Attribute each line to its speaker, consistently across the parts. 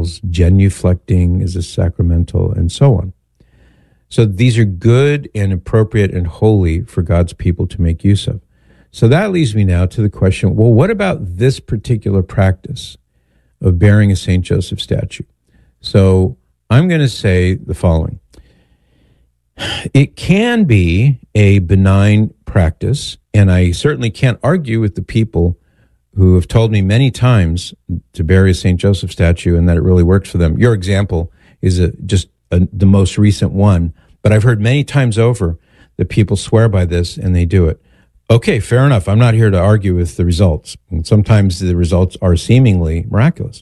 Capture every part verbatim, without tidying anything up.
Speaker 1: sacramentals. Genuflecting is a sacramental, and so on. So these are good and appropriate and holy for God's people to make use of. So that leads me now to the question, well, what about this particular practice of bearing a Saint Joseph statue? So I'm going to say the following. It can be a benign practice, and I certainly can't argue with the people who have told me many times to bury a Saint Joseph statue and that it really works for them. Your example is a, just a, the most recent one, but I've heard many times over that people swear by this and they do it. Okay, fair enough. I'm not here to argue with the results. And sometimes the results are seemingly miraculous.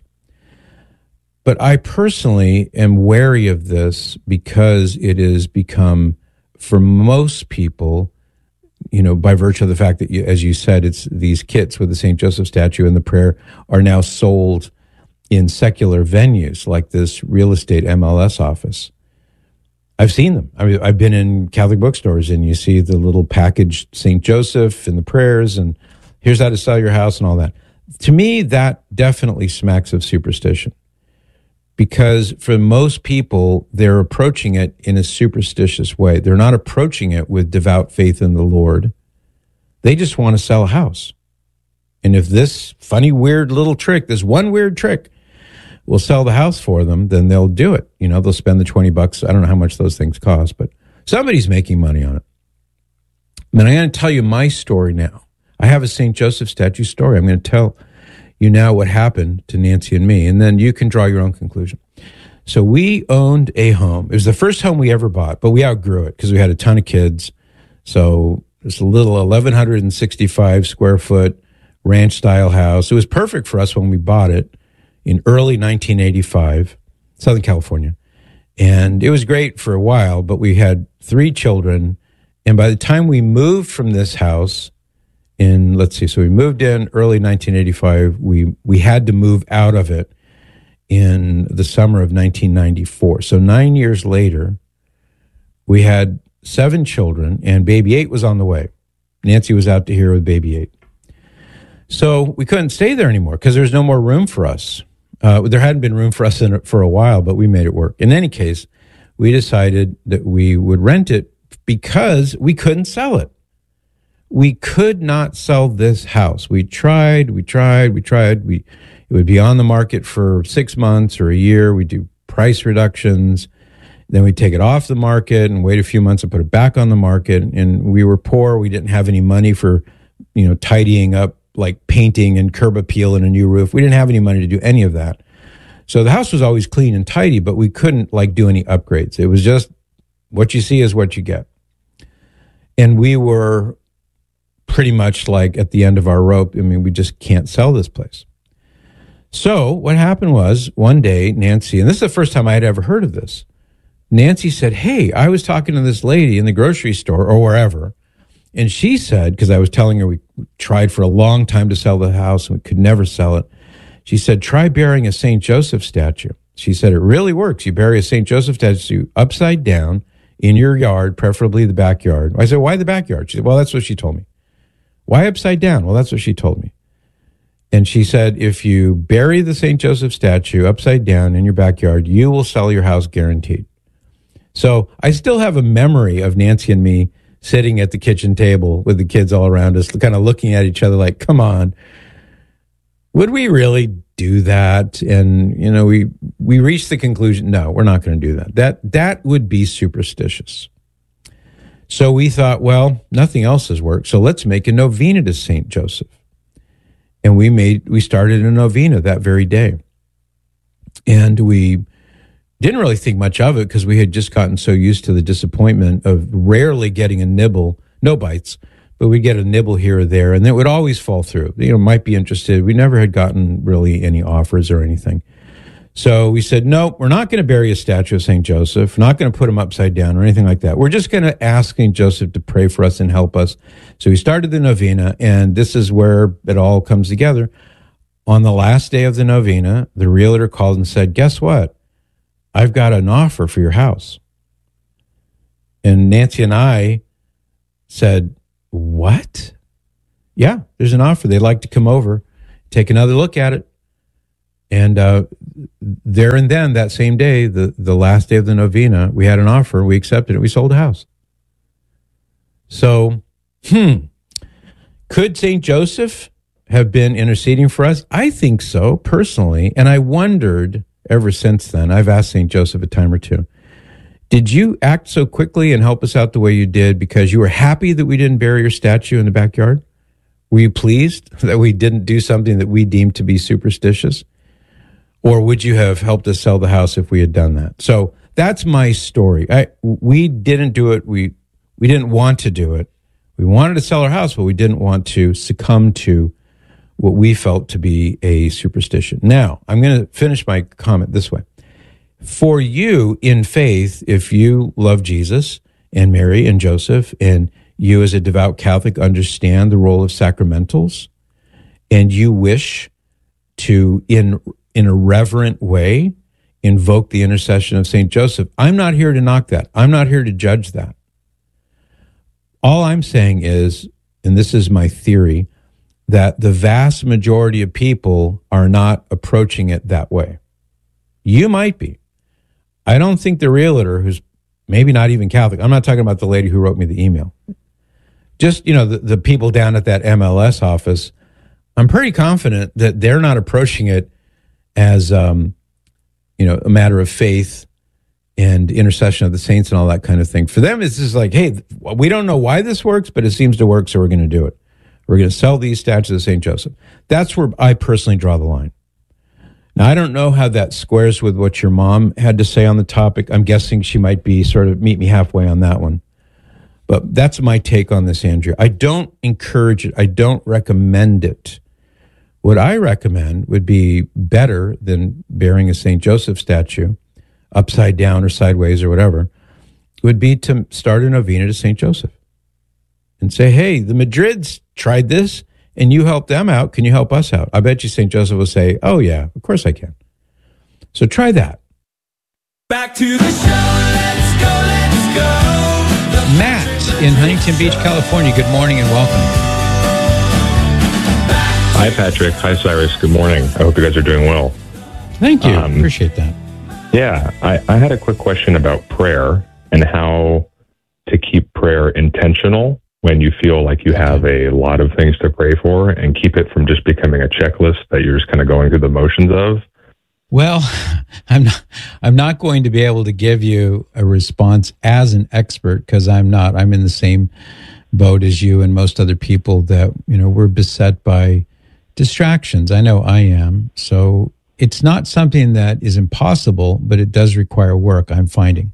Speaker 1: But I personally am wary of this because it has become, for most people, you know, by virtue of the fact that, you, as you said, it's these kits with the Saint Joseph statue and the prayer are now sold in secular venues like this real estate M L S office. I've seen them. I mean, I've been in Catholic bookstores and you see the little packaged Saint Joseph and the prayers and here's how to sell your house and all that. To me, that definitely smacks of superstition. Because for most people, they're approaching it in a superstitious way. They're not approaching it with devout faith in the Lord. They just want to sell a house. And if this funny, weird little trick, this one weird trick will sell the house for them, then they'll do it. You know, they'll spend the twenty bucks. I don't know how much those things cost, but somebody's making money on it. And I'm going to tell you my story now. I have a Saint Joseph statue story. I'm going to tell you now what happened to Nancy and me, and then you can draw your own conclusion. So we owned a home. It was the first home we ever bought, but we outgrew it because we had a ton of kids. So it's a little eleven sixty-five square foot ranch style house. It was perfect for us when we bought it in early nineteen eighty-five, Southern California. And it was great for a while, but we had three children. And by the time we moved from this house, in, let's see, so we moved in early nineteen eighty-five. We we had to move out of it in the summer of nineteen ninety-four. So nine years later, we had seven children, and baby eight was on the way. Nancy was out to here with baby eight. So we couldn't stay there anymore because there was no more room for us. Uh, there hadn't been room for us in it for a while, but we made it work. In any case, we decided that we would rent it because we couldn't sell it. We could not sell this house. We tried, we tried, we tried. We it would be on the market for six months or a year. We'd do price reductions. Then we'd take it off the market and wait a few months and put it back on the market. And we were poor. We didn't have any money for, you know, tidying up, like painting and curb appeal and a new roof. We didn't have any money to do any of that. So the house was always clean and tidy, but we couldn't like do any upgrades. It was just what you see is what you get. And we were pretty much like at the end of our rope. I mean, we just can't sell this place. So what happened was one day, Nancy, and this is the first time I had ever heard of this, Nancy said, hey, I was talking to this lady in the grocery store or wherever, and she said, because I was telling her we tried for a long time to sell the house and we could never sell it, she said, try burying a Saint Joseph statue. She said, it really works. You bury a Saint Joseph statue upside down in your yard, preferably the backyard. I said, why the backyard? She said, well, that's what she told me. Why upside down? Well, that's what she told me. And she said, if you bury the Saint Joseph statue upside down in your backyard, you will sell your house guaranteed. So I still have a memory of Nancy and me sitting at the kitchen table with the kids all around us, kind of looking at each other like, come on, would we really do that? And, you know, we, we reached the conclusion, no, we're not going to do that. That, that would be superstitious. So we thought, well, nothing else has worked, so let's make a novena to Saint Joseph. And we made, we started a novena that very day. And we didn't really think much of it because we had just gotten so used to the disappointment of rarely getting a nibble, no bites, but we'd get a nibble here or there, and it would always fall through. You know, might be interested. We never had gotten really any offers or anything. So we said, no, we're not going to bury a statue of Saint Joseph. We're not going to put him upside down or anything like that. We're just going to ask Saint Joseph to pray for us and help us. So we started the novena, and this is where it all comes together. On the last day of the novena, the realtor called and said, guess what? I've got an offer for your house. And Nancy and I said, what? Yeah, there's an offer. They'd like to come over, take another look at it. And uh, there and then, that same day, the, the last day of the novena, we had an offer, we accepted it, we sold a house. So, hmm, could Saint Joseph have been interceding for us? I think so, personally. And I wondered ever since then, I've asked Saint Joseph a time or two, did you act so quickly and help us out the way you did because you were happy that we didn't bury your statue in the backyard? Were you pleased that we didn't do something that we deemed to be superstitious? Or would you have helped us sell the house if we had done that? So that's my story. I, we didn't do it. We, we didn't want to do it. We wanted to sell our house, but we didn't want to succumb to what we felt to be a superstition. Now, I'm going to finish my comment this way. For you in faith, if you love Jesus and Mary and Joseph, and you as a devout Catholic understand the role of sacramentals, and you wish to, in in a reverent way, invoke the intercession of Saint Joseph, I'm not here to knock that. I'm not here to judge that. All I'm saying is, and this is my theory, that the vast majority of people are not approaching it that way. You might be. I don't think the realtor, who's maybe not even Catholic, I'm not talking about the lady who wrote me the email, just, you know, the, the people down at that M L S office, I'm pretty confident that they're not approaching it as, um, you know, a matter of faith and intercession of the saints and all that kind of thing. For them, it's just like, hey, we don't know why this works, but it seems to work, so we're going to do it. We're going to sell these statues of Saint Joseph. That's where I personally draw the line. Now, I don't know how that squares with what your mom had to say on the topic. I'm guessing she might be sort of meet me halfway on that one. But that's my take on this, Andrea. I don't encourage it. I don't recommend it. What I recommend would be better than burying a Saint Joseph statue upside down or sideways or whatever, would be to start a novena to Saint Joseph and say, hey, the Madrids tried this and you helped them out. Can you help us out? I bet you Saint Joseph will say, oh, yeah, of course I can. So try that.
Speaker 2: Back to the show. Let's go, let's go. The
Speaker 1: Matt in Huntington Beach, California. Good morning and welcome.
Speaker 3: Hi, Patrick. Hi, Cyrus. Good morning. I hope you guys are doing well.
Speaker 1: Thank you. Um, Appreciate that.
Speaker 3: Yeah, I, I had a quick question about prayer and how to keep prayer intentional when you feel like you have a lot of things to pray for and keep it from just becoming a checklist that you're just kind of going through the motions of.
Speaker 1: Well, I'm not, I'm not going to be able to give you a response as an expert because I'm not. I'm in the same boat as you and most other people that, you know, we're beset by distractions. I know I am. So it's not something that is impossible, but it does require work, I'm finding.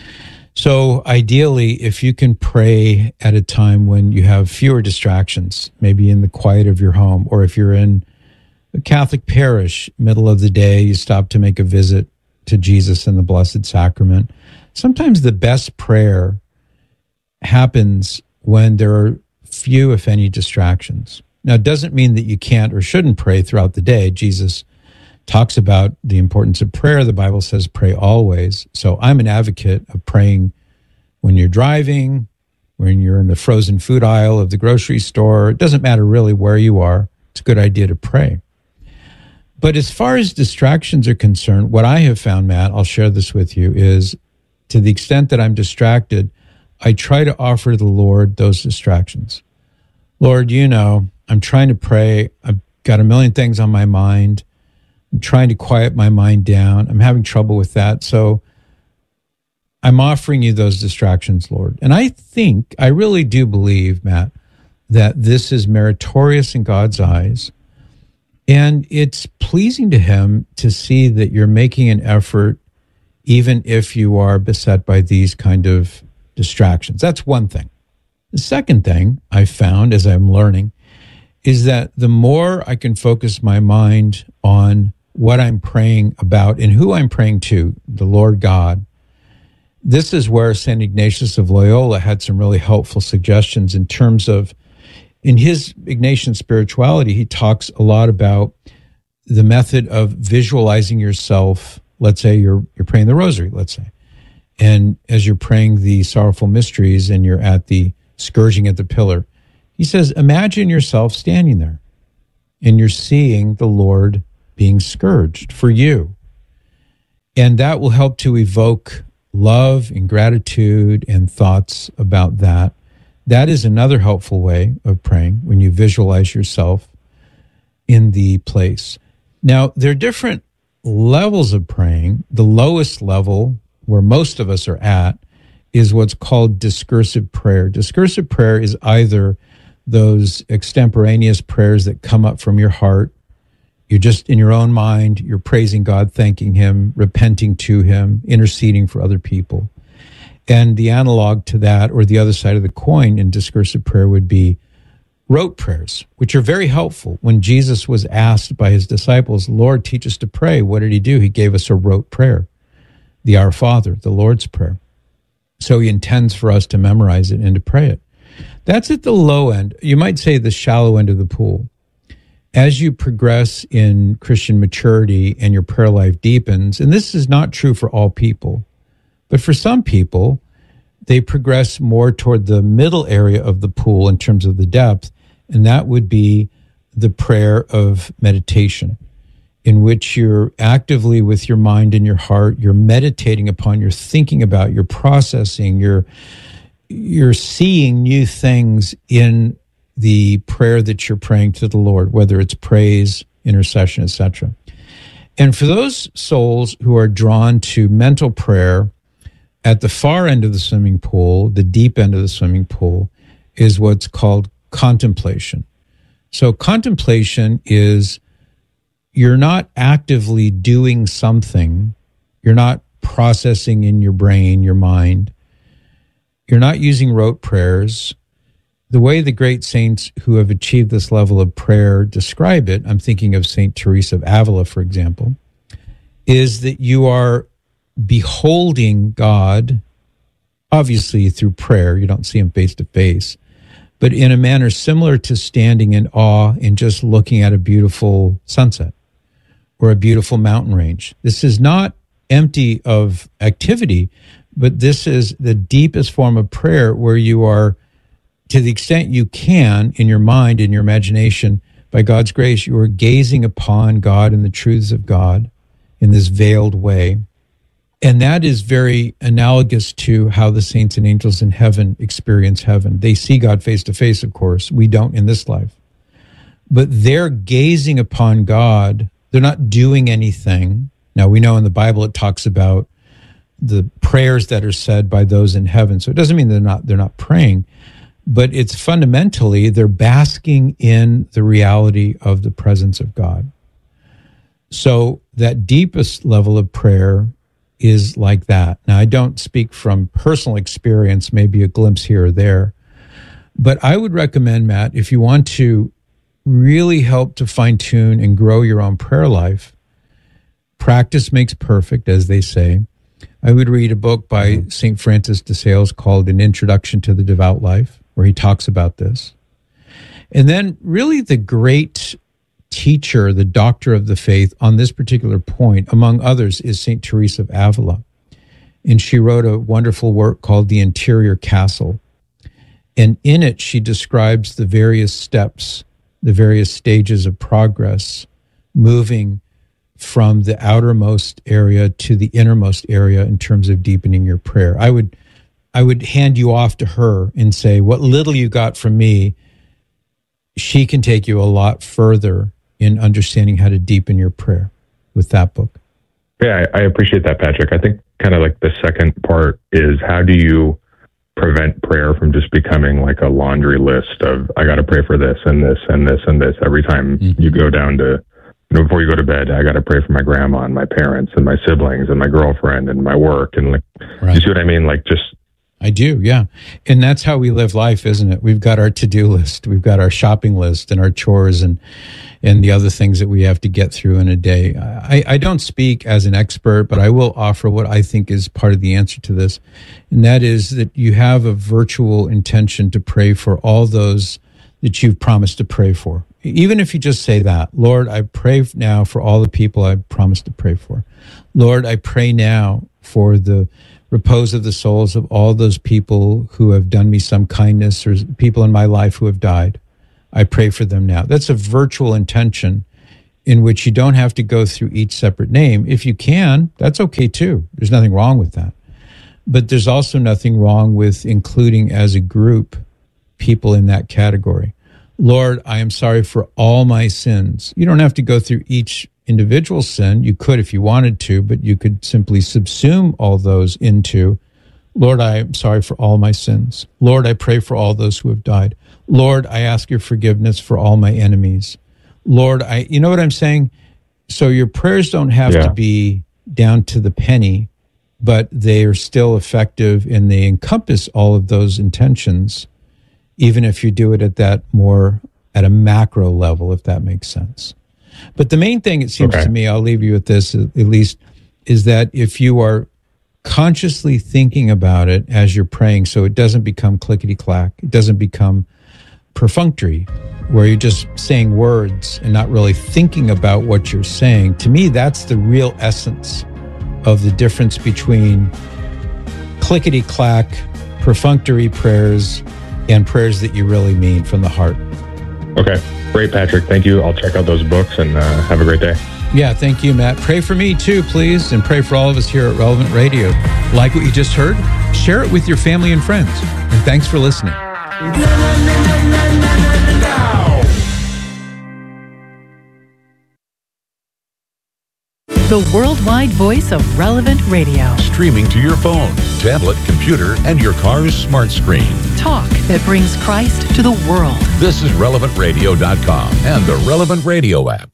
Speaker 1: So ideally, if you can pray at a time when you have fewer distractions, maybe in the quiet of your home, or if you're in a Catholic parish, middle of the day, you stop to make a visit to Jesus and the Blessed Sacrament. Sometimes the best prayer happens when there are few, if any, distractions. Now, it doesn't mean that you can't or shouldn't pray throughout the day. Jesus talks about the importance of prayer. The Bible says pray always. So I'm an advocate of praying when you're driving, when you're in the frozen food aisle of the grocery store. It doesn't matter really where you are. It's a good idea to pray. But as far as distractions are concerned, what I have found, Matt, I'll share this with you, is to the extent that I'm distracted, I try to offer the Lord those distractions. Lord, you know, I'm trying to pray. I've got a million things on my mind. I'm trying to quiet my mind down. I'm having trouble with that. So I'm offering you those distractions, Lord. And I think, I really do believe, Matt, that this is meritorious in God's eyes. And it's pleasing to him to see that you're making an effort, even if you are beset by these kind of distractions. That's one thing. The second thing I found as I'm learning is that the more I can focus my mind on what I'm praying about and who I'm praying to, the Lord God, this is where Saint Ignatius of Loyola had some really helpful suggestions in terms of, in his Ignatian spirituality, he talks a lot about the method of visualizing yourself. Let's say you're you're praying the rosary, let's say. And as you're praying the sorrowful mysteries and you're at the scourging at the pillar, he says, imagine yourself standing there and you're seeing the Lord being scourged for you. And that will help to evoke love and gratitude and thoughts about that. That is another helpful way of praying when you visualize yourself in the place. Now, there are different levels of praying. The lowest level, where most of us are at, is what's called discursive prayer. Discursive prayer is either those extemporaneous prayers that come up from your heart. You're just in your own mind, you're praising God, thanking Him, repenting to Him, interceding for other people. And the analog to that, or the other side of the coin in discursive prayer, would be rote prayers, which are very helpful. When Jesus was asked by His disciples, Lord, teach us to pray, what did He do? He gave us a rote prayer, the Our Father, the Lord's Prayer. So He intends for us to memorize it and to pray it. That's at the low end. You might say the shallow end of the pool. As you progress in Christian maturity and your prayer life deepens, and this is not true for all people, but for some people, they progress more toward the middle area of the pool in terms of the depth, and that would be the prayer of meditation, in which you're actively with your mind and your heart, you're meditating upon, you're thinking about, you're processing, you're, you're seeing new things in the prayer that you're praying to the Lord, whether it's praise, intercession, et cetera. And for those souls who are drawn to mental prayer, at the far end of the swimming pool, the deep end of the swimming pool, is what's called contemplation. So contemplation is you're not actively doing something. You're not processing in your brain, your mind. You're not using rote prayers. The way the great saints who have achieved this level of prayer describe it, I'm thinking of Saint Teresa of Avila, for example, is that you are beholding God, obviously through prayer. You don't see Him face to face, but in a manner similar to standing in awe and just looking at a beautiful sunset or a beautiful mountain range. This is not empty of activity, but this is the deepest form of prayer, where you are, to the extent you can, in your mind, in your imagination, by God's grace, you are gazing upon God and the truths of God in this veiled way. And that is very analogous to how the saints and angels in heaven experience heaven. They see God face to face, of course. We don't in this life. But they're gazing upon God. They're not doing anything. Now, we know in the Bible it talks about the prayers that are said by those in heaven. So it doesn't mean they're not they're not praying, but it's fundamentally they're basking in the reality of the presence of God. So that deepest level of prayer is like that. Now, I don't speak from personal experience, maybe a glimpse here or there, but I would recommend, Matt, if you want to really help to fine-tune and grow your own prayer life, practice makes perfect, as they say. I would read a book by Saint Francis de Sales called An Introduction to the Devout Life, where he talks about this. And then really the great teacher, the doctor of the faith on this particular point, among others, is Saint Teresa of Avila. And she wrote a wonderful work called The Interior Castle. And in it, she describes the various steps, the various stages of progress, moving from the outermost area to the innermost area in terms of deepening your prayer. I would, I would hand you off to her and say, what little you got from me, she can take you a lot further in understanding how to deepen your prayer with that book.
Speaker 3: Yeah, I, I appreciate that, Patrick. I think kind of like the second part is, how do you prevent prayer from just becoming like a laundry list of, I got to pray for this and this and this and this every time mm-hmm. you go down to, you know, before you go to bed, I got to pray for my grandma and my parents and my siblings and my girlfriend and my work. And like, right. You see what I mean? Like just,
Speaker 1: I do, yeah. And that's how we live life, isn't it? We've got our to-do list, we've got our shopping list and our chores and and the other things that we have to get through in a day. I, I don't speak as an expert, but I will offer what I think is part of the answer to this. And that is that you have a virtual intention to pray for all those that you've promised to pray for. Even if you just say that, Lord, I pray now for all the people I promised to pray for. Lord, I pray now for the repose of the souls of all those people who have done me some kindness, or people in my life who have died. I pray for them now. That's a virtual intention in which you don't have to go through each separate name. If you can, that's okay too. There's nothing wrong with that. But there's also nothing wrong with including as a group people in that category. Lord, I am sorry for all my sins. You don't have to go through each individual sin. You could if you wanted to, but you could simply subsume all those into, Lord, I am sorry for all my sins. Lord, I pray for all those who have died. Lord, I ask your forgiveness for all my enemies. Lord, I, you know what I'm saying? So your prayers don't have
Speaker 3: yeah.
Speaker 1: to be down to the penny, but they are still effective and they encompass all of those intentions, even if you do it at that more, at a macro level, if that makes sense. But the main thing, it seems
Speaker 3: okay.
Speaker 1: to me, I'll leave you with this at least, is that if you are consciously thinking about it as you're praying, so it doesn't become clickety-clack, it doesn't become perfunctory, where you're just saying words and not really thinking about what you're saying. To me, that's the real essence of the difference between clickety-clack, perfunctory prayers and prayers that you really mean from the heart.
Speaker 3: Okay. Great, Patrick. Thank you. I'll check out those books and uh, have a great day.
Speaker 1: Yeah, thank you, Matt. Pray for me too, please, and pray for all of us here at Relevant Radio. Like what you just heard? Share it with your family and friends. And thanks for listening.
Speaker 4: The worldwide voice of Relevant Radio.
Speaker 5: Streaming to your phone, tablet, computer, and your car's smart screen.
Speaker 4: Talk that brings Christ to the world.
Speaker 5: This is relevant radio dot com and the Relevant Radio app.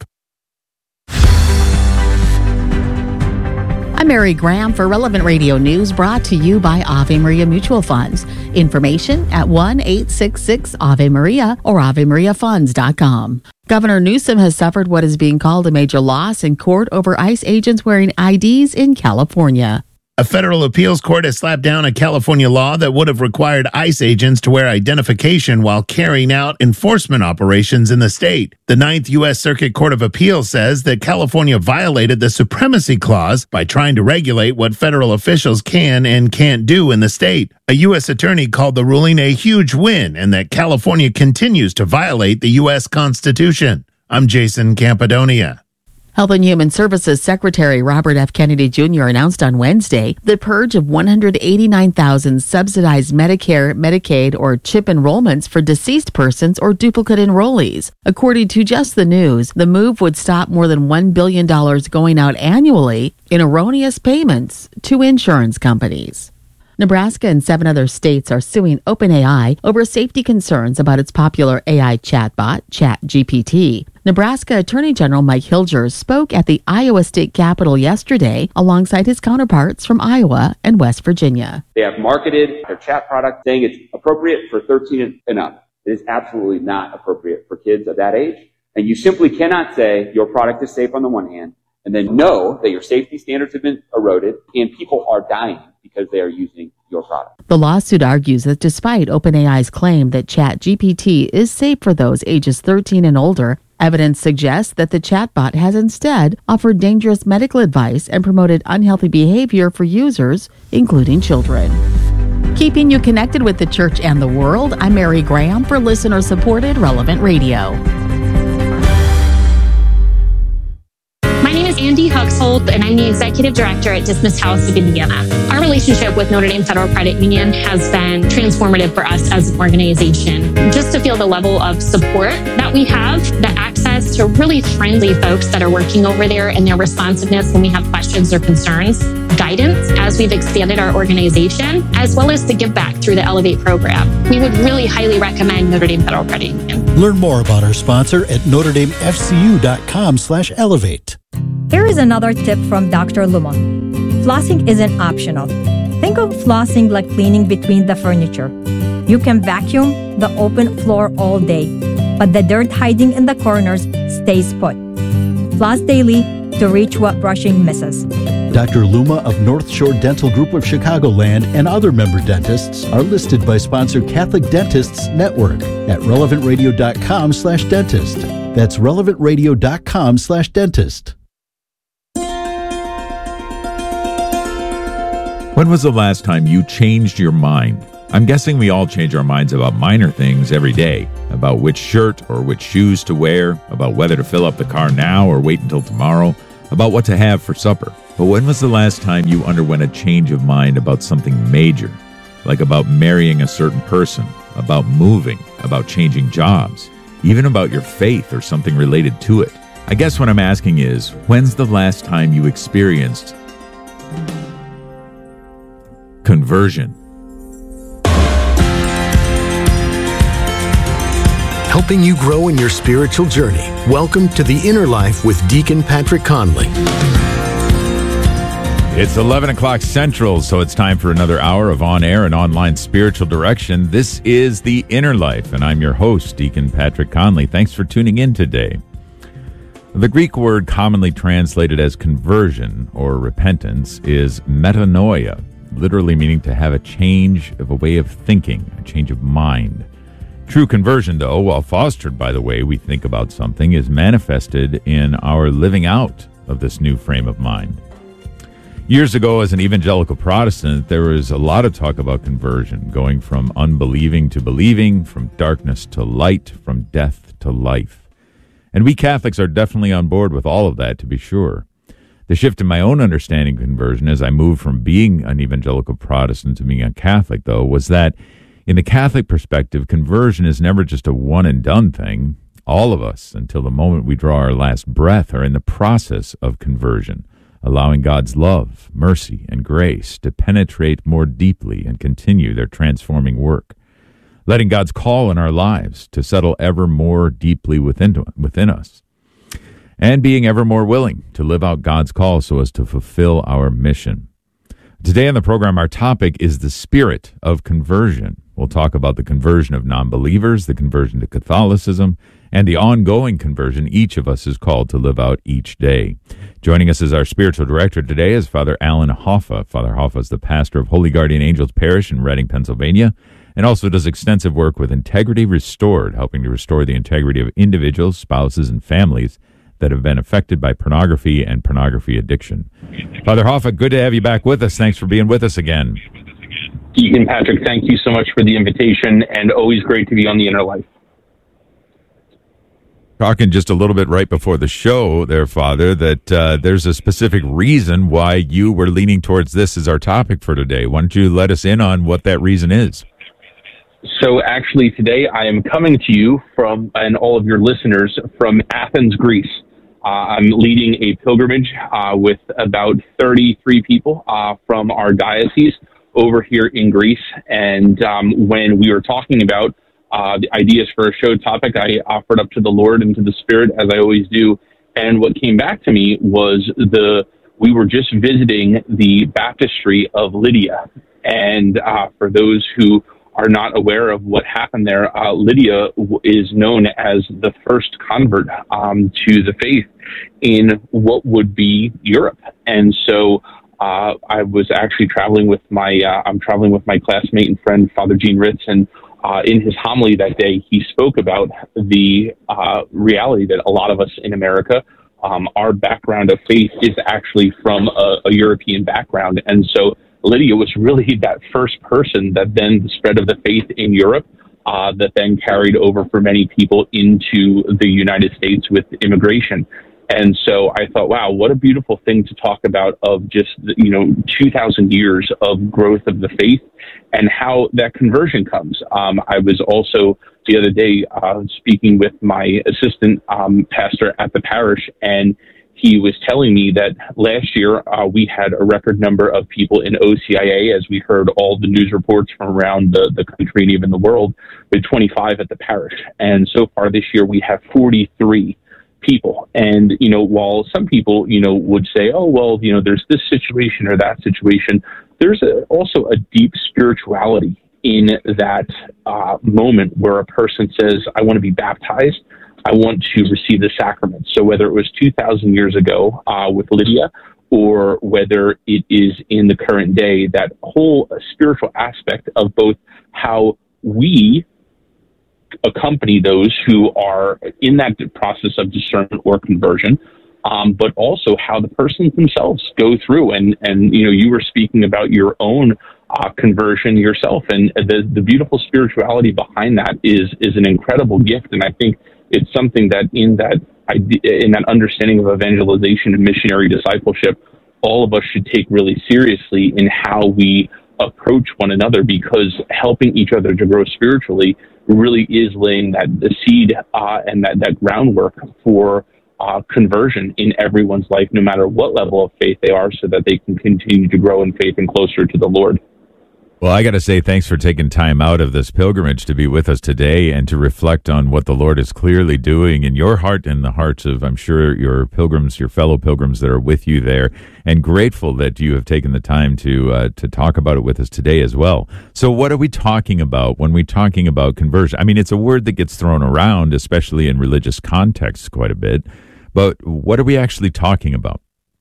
Speaker 6: I'm Mary Graham for Relevant Radio News, brought to you by Ave Maria Mutual Funds. Information at one eight six six Ave Maria or ave maria funds dot com. Governor Newsom has suffered what is being called a major loss in court over ICE agents wearing I Ds in California.
Speaker 7: A federal appeals court has slapped down a California law that would have required ICE agents to wear identification while carrying out enforcement operations in the state. The Ninth U S Circuit Court of Appeals says that California violated the Supremacy Clause by trying to regulate what federal officials can and can't do in the state. A U S attorney called the ruling a huge win and that California continues to violate the U S Constitution. I'm Jason Campidonia.
Speaker 6: Health and Human Services Secretary Robert F. Kennedy Junior announced on Wednesday the purge of one hundred eighty-nine thousand subsidized Medicare, Medicaid, or CHIP enrollments for deceased persons or duplicate enrollees. According to Just the News, the move would stop more than one billion dollars going out annually in erroneous payments to insurance companies. Nebraska and seven other states are suing OpenAI over safety concerns about its popular A I chatbot, ChatGPT. Nebraska Attorney General Mike Hilgers spoke at the Iowa State Capitol yesterday alongside his counterparts from Iowa and West Virginia.
Speaker 8: They have marketed their chat product saying it's appropriate for thirteen and up. It is absolutely not appropriate for kids of that age. And you simply cannot say your product is safe on the one hand and then know that your safety standards have been eroded and people are dying because they are using your product.
Speaker 6: The lawsuit argues that despite OpenAI's claim that ChatGPT is safe for those ages thirteen and older, evidence suggests that the chatbot has instead offered dangerous medical advice and promoted unhealthy behavior for users, including children. Keeping you connected with the church and the world, I'm Mary Graham for listener-supported Relevant Radio.
Speaker 9: My name is Andy Huxhold, and I'm the Executive Director at Dismiss House of Indiana. Our relationship with Notre Dame Federal Credit Union has been transformative for us as an organization. Just to feel the level of support that we have, the access to really friendly folks that are working over there and their responsiveness when we have questions or concerns, guidance as we've expanded our organization, as well as the give back through the Elevate program. We would really highly recommend Notre Dame Federal Credit Union.
Speaker 10: Learn more about our sponsor at notre dame f c u dot com slash elevate.
Speaker 11: Here is another tip from Doctor Luma. Flossing isn't optional. Think of flossing like cleaning between the furniture. You can vacuum the open floor all day, but the dirt hiding in the corners stays put. Floss daily to reach what brushing misses.
Speaker 10: Doctor Luma of North Shore Dental Group of Chicagoland and other member dentists are listed by sponsor Catholic Dentists Network at relevant radio dot com slash dentist. That's relevant radio dot com slash dentist.
Speaker 12: When was the last time you changed your mind? I'm guessing we all change our minds about minor things every day. about which shirt or which shoes to wear, about whether to fill up the car now or wait until tomorrow, about what to have for supper. But when was the last time you underwent a change of mind about something major, like about marrying a certain person, about moving, about changing jobs, even about your faith or something related to it? I guess what I'm asking is, when's the last time you experienced conversion?
Speaker 13: Helping you grow in your spiritual journey. Welcome to The Inner Life with Deacon Patrick Conley.
Speaker 12: It's eleven o'clock Central, so it's time for another hour of on-air and online spiritual direction. This is The Inner Life, and I'm your host, Deacon Patrick Conley. Thanks for tuning in today. The Greek word commonly translated as conversion or repentance is metanoia, literally meaning to have a change of a way of thinking, a change of mind. True conversion, though, while fostered by the way we think about something, is manifested in our living out of this new frame of mind. Years ago, as an evangelical Protestant, there was a lot of talk about conversion, going from unbelieving to believing, from darkness to light, from death to life. And we Catholics are definitely on board with all of that, to be sure. The shift in my own understanding of conversion as I moved from being an evangelical Protestant to being a Catholic, though, was that in the Catholic perspective, conversion is never just a one-and-done thing. All of us, until the moment we draw our last breath, are in the process of conversion, allowing God's love, mercy, and grace to penetrate more deeply and continue their transforming work, letting God's call in our lives to settle ever more deeply within, within us, and being ever more willing to live out God's call so as to fulfill our mission. Today on the program, our topic is the spirit of conversion. We'll talk about the conversion of non-believers, the conversion to Catholicism, and the ongoing conversion each of us is called to live out each day. Joining us as our spiritual director today is Father Alan Hoffa. Father Hoffa is the pastor of Holy Guardian Angels Parish in Reading, Pennsylvania, and also does extensive work with Integrity Restored, helping to restore the integrity of individuals, spouses, and families that have been affected by pornography and pornography addiction. Father Hoffa, good to have you back with us. Thanks for being with us again.
Speaker 14: Deacon Patrick, thank you so much for the invitation, and always great to be on The Inner Life.
Speaker 12: Talking just a little bit right before the show there, Father, that uh, there's a specific reason why you were leaning towards this as our topic for today. Why don't you let us in on what that reason is?
Speaker 14: So actually today I am coming to you from, and all of your listeners, from Athens, Greece. Uh, I'm leading a pilgrimage uh, with about thirty-three people uh, from our diocese over here in Greece. And um, when we were talking about uh, the ideas for a show topic, I offered up to the Lord and to the Spirit, as I always do. And what came back to me was the we were just visiting the baptistry of Lydia. And uh, for those who are not aware of what happened there, uh, Lydia w- is known as the first convert um, to the faith in what would be Europe. And so uh, I was actually traveling with my, uh, I'm traveling with my classmate and friend, Father Gene Ritz, and uh, in his homily that day, he spoke about the uh, reality that a lot of us in America, um, our background of faith is actually from a, a European background. And so Lydia was really that first person that then the spread of the faith in Europe uh, that then carried over for many people into the United States with immigration. And so I thought, wow, what a beautiful thing to talk about of just, you know, two thousand years of growth of the faith and how that conversion comes. Um, I was also the other day uh, speaking with my assistant um, pastor at the parish, and he was telling me that last year uh, we had a record number of people in O C I A, as we heard all the news reports from around the, the country and even the world, with twenty-five at the parish. And so far this year we have forty-three people. And, you know, while some people, you know, would say, oh, well, you know, there's this situation or that situation, there's a, also a deep spirituality in that uh, moment where a person says, I want to be baptized. I want to receive the sacrament. So whether it was two thousand years ago uh, with Lydia, or whether it is in the current day, that whole spiritual aspect of both how we accompany those who are in that process of discernment or conversion, um, but also how the persons themselves go through. And, and, you know, you were speaking about your own uh, conversion yourself. And the, the beautiful spirituality behind that is, is an incredible gift. And I think it's something that in that in that understanding of evangelization and missionary discipleship, all of us should take really seriously in how we approach one another, because helping each other to grow spiritually really is laying that the seed uh, and that, that groundwork for uh, conversion in everyone's life, no matter what level of faith they are, so that they can continue to grow in faith and closer to the Lord.
Speaker 12: Well, I got to say thanks for taking time out of this pilgrimage to be with us today and to reflect on what the Lord is clearly doing in your heart and the hearts of, I'm sure, your pilgrims, your fellow pilgrims that are with you there, and grateful that you have taken the time to uh, to talk about it with us today as well. So what are we talking about when we're talking about conversion? I mean, it's a word that gets thrown around, especially in religious contexts, quite a bit, but what are we actually talking about?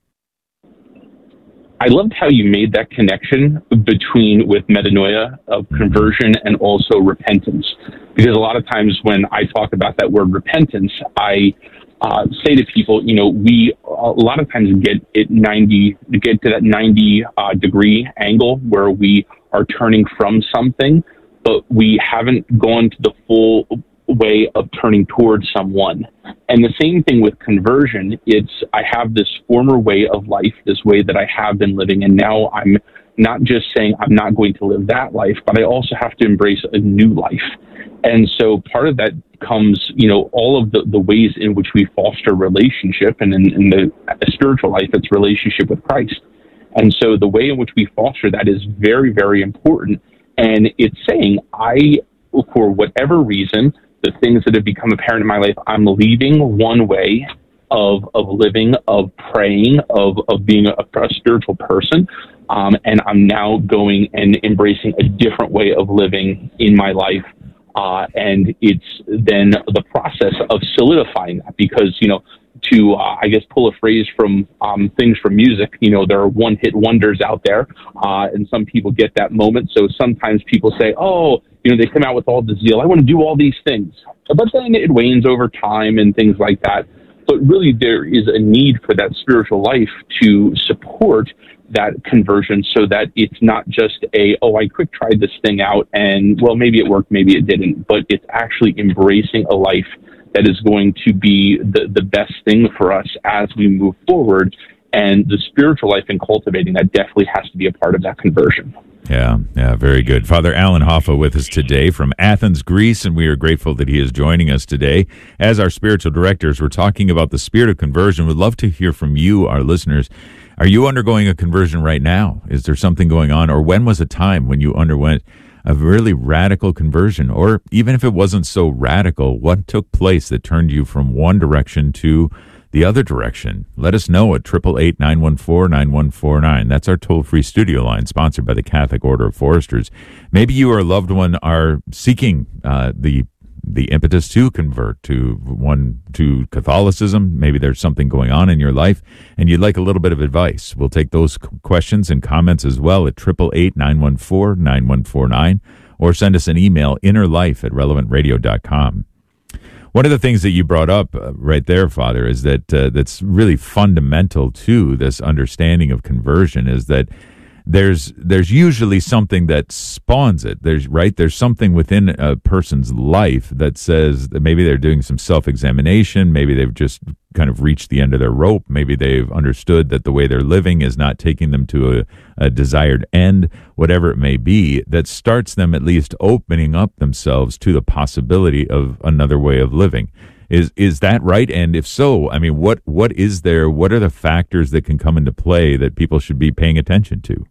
Speaker 14: I loved how you made that connection between with metanoia of conversion and also repentance, because a lot of times when I talk about that word repentance, I uh, say to people, you know, we a lot of times get it ninety get to that ninety uh, degree angle where we are turning from something, but we haven't gone to the full way of turning towards someone. And the same thing with conversion. It's, I have this former way of life, this way that I have been living, and now I'm not just saying I'm not going to live that life, but I also have to embrace a new life. And so part of that comes, you know, all of the, the ways in which we foster relationship, and in, in the spiritual life, it's relationship with Christ. And so the way in which we foster that is very, very important. And it's saying, I, for whatever reason, the things that have become apparent in my life, I'm leaving one way of of living, of praying, of of being a, a spiritual person, um, and I'm now going and embracing a different way of living in my life. Uh, and it's then the process of solidifying that, because, you know, to, uh, I guess, pull a phrase from um, things from music, you know, there are one-hit wonders out there, uh, and some people get that moment. So sometimes people say, oh, you know, they come out with all the zeal, I want to do all these things. But then it wanes over time and things like that. But really, there is a need for that spiritual life to support that conversion, so that it's not just a, oh, I quick tried this thing out and, well, maybe it worked, maybe it didn't. But it's actually embracing a life that is going to be the, the best thing for us as we move forward. And the spiritual life and cultivating that definitely has to be a part of that conversion.
Speaker 12: Yeah, yeah, very good. Father Alan Hoffa with us today from Athens, Greece, and we are grateful that he is joining us today. As our spiritual directors, we're talking about the spirit of conversion. We'd love to hear from you, our listeners. Are you undergoing a conversion right now? Is there something going on? Or when was a time when you underwent a really radical conversion? Or even if it wasn't so radical, what took place that turned you from one direction to the other direction? Let us know at eight eight eight, nine one four, nine one four nine. That's our toll-free studio line, sponsored by the Catholic Order of Foresters. Maybe you or a loved one are seeking uh, the the impetus to convert to one to Catholicism. Maybe there's something going on in your life and you'd like a little bit of advice. We'll take those questions and comments as well at eight eight eight, nine one four, nine one four nine, or send us an email, innerlife at relevant radio dot com. One of the things that you brought up uh, right there, Father, is that uh, that's really fundamental to this understanding of conversion, is that there's there's usually something that spawns it. There's right there's something within a person's life that says that maybe they're doing some self-examination, maybe they've just kind of reached the end of their rope, maybe they've understood that the way they're living is not taking them to a, a desired end, whatever it may be, that starts them at least opening up themselves to the possibility of another way of living. Is is that right? And if so, I mean, what what is there? What are the factors that can come into play that people should be paying attention to?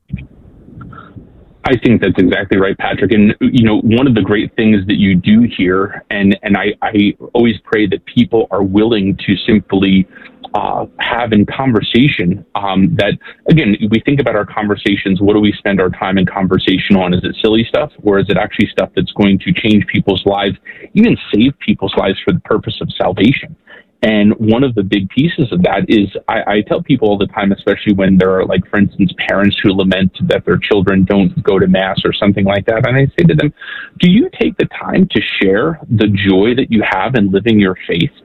Speaker 14: I think that's exactly right, Patrick. And, you know, one of the great things that you do here, and, and I, I always pray that people are willing to simply uh, have in conversation um, that, again, we think about our conversations. What do we spend our time in conversation on? Is it silly stuff, or is it actually stuff that's going to change people's lives, even save people's lives for the purpose of salvation? And one of the big pieces of that is I, I tell people all the time, especially when there are, like, for instance, parents who lament that their children don't go to Mass or something like that. And I say to them, do you take the time to share the joy that you have in living your faith?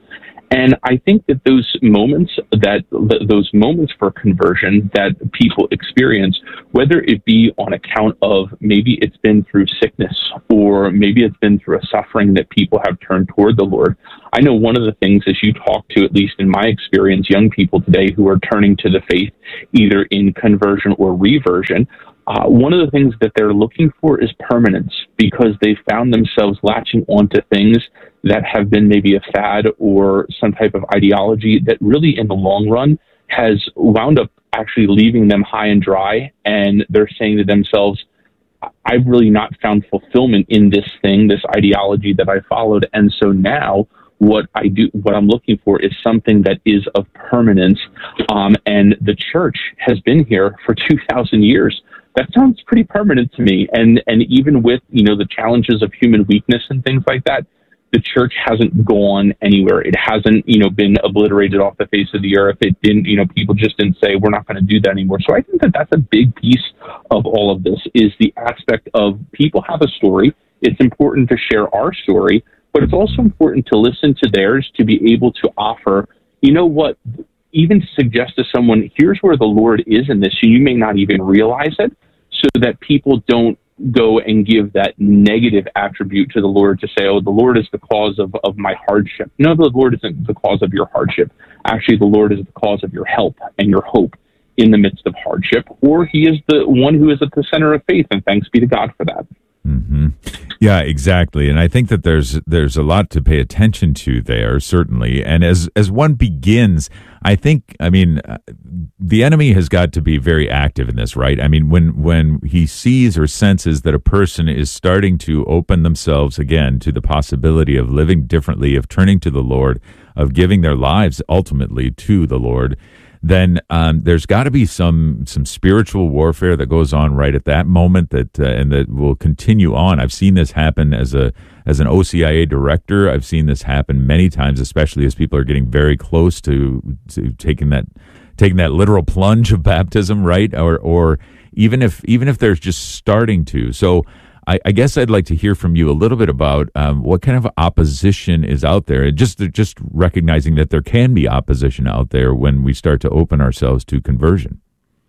Speaker 14: And I think that those moments that those moments for conversion that people experience, whether it be on account of maybe it's been through sickness or maybe it's been through a suffering that people have turned toward the Lord. I know one of the things, as you talk to, at least in my experience, young people today who are turning to the faith, either in conversion or reversion, Uh, one of the things that they're looking for is permanence, because they found themselves latching onto things that have been maybe a fad or some type of ideology that really in the long run has wound up actually leaving them high and dry. And they're saying to themselves, I've really not found fulfillment in this thing, this ideology that I followed. And so now what I do, what I'm looking for is something that is of permanence. Um, and the church has been here for two thousand years. That sounds pretty permanent to me. And, and even with, you know, the challenges of human weakness and things like that, the church hasn't gone anywhere. It hasn't, you know, been obliterated off the face of the earth. It didn't, you know, people just didn't say, we're not going to do that anymore. So I think that that's a big piece of all of this, is the aspect of people have a story. It's important to share our story, but it's also important to listen to theirs, to be able to offer, you know what, even suggest to someone, here's where the Lord is in this. You may not even realize it, so that people don't go and give that negative attribute to the Lord to say, oh, the Lord is the cause of, of my hardship. No, the Lord isn't the cause of your hardship. Actually, the Lord is the cause of your help and your hope in the midst of hardship, or he is the one who is at the center of faith, and thanks be to God for that.
Speaker 12: Mm-hmm. Yeah, exactly. And I think that there's there's a lot to pay attention to there, certainly. And as as one begins, I think, I mean, uh, the enemy has got to be very active in this, right? I mean, when when he sees or senses that a person is starting to open themselves again to the possibility of living differently, of turning to the Lord, of giving their lives ultimately to the Lord, then um, there's got to be some some spiritual warfare that goes on right at that moment, that uh, and that will continue on. I've seen this happen as a as an O C I A director. I've seen this happen many times, especially as people are getting very close to, to taking that taking that literal plunge of baptism, right? Or or even if even if they're just starting to. So I, I guess I'd like to hear from you a little bit about um, what kind of opposition is out there. Just just recognizing that there can be opposition out there when we start to open ourselves to conversion.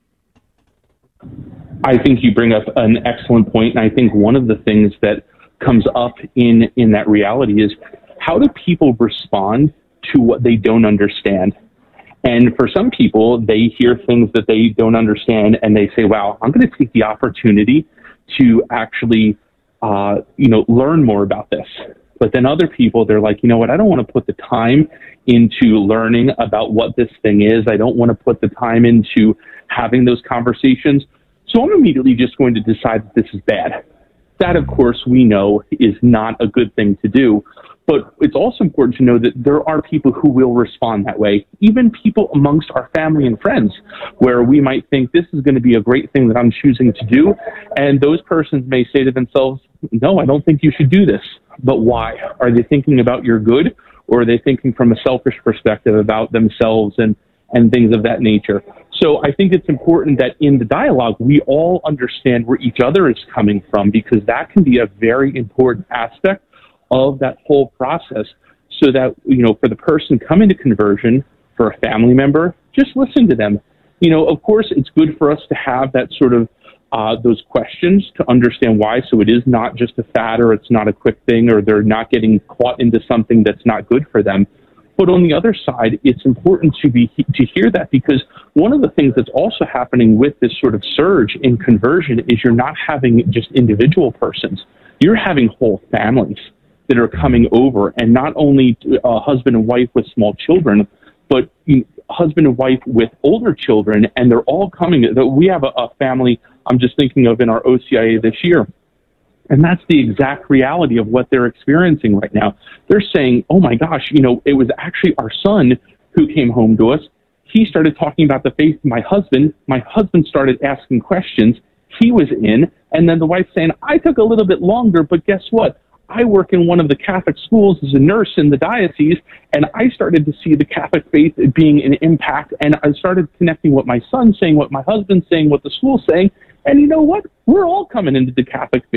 Speaker 14: I think you bring up an excellent point, and I think one of the things that comes up in, in that reality is, how do people respond to what they don't understand? And for some people, they hear things that they don't understand, and they say, wow, I'm going to take the opportunity to actually, uh, you know, learn more about this. But then other people, they're like, you know what, I don't want to put the time into learning about what this thing is. I don't want to put the time into having those conversations. So I'm immediately just going to decide that this is bad. That, of course, we know is not a good thing to do. But it's also important to know that there are people who will respond that way, even people amongst our family and friends, where we might think this is going to be a great thing that I'm choosing to do. And those persons may say to themselves, no, I don't think you should do this. But why? Are they thinking about your good, or are they thinking from a selfish perspective about themselves and, and things of that nature? So I think it's important that in the dialogue, we all understand where each other is coming from, because that can be a very important aspect of that whole process, so that, you know, for the person coming to conversion, for a family member, just listen to them. You know, of course, it's good for us to have that sort of, uh, those questions to understand why, so it is not just a fad, or it's not a quick thing, or they're not getting caught into something that's not good for them. But on the other side, it's important to be to hear that, because one of the things that's also happening with this sort of surge in conversion is you're not having just individual persons. You're having whole families that are coming over, and not only a husband and wife with small children, but husband and wife with older children, and they're all coming. We have a, a family I'm just thinking of in our O C I A this year, and that's the exact reality of what they're experiencing right now. They're saying, oh my gosh, you know, it was actually our son who came home to us. He started talking about the faith to my husband. My husband started asking questions. He was in, and then the wife saying, I took a little bit longer, but guess what? I work in one of the Catholic schools as a nurse in the diocese, and I started to see the Catholic faith being an impact, and I started connecting what my son's saying, what my husband's saying, what the school's saying, and you know what? We're all coming into the Catholic faith,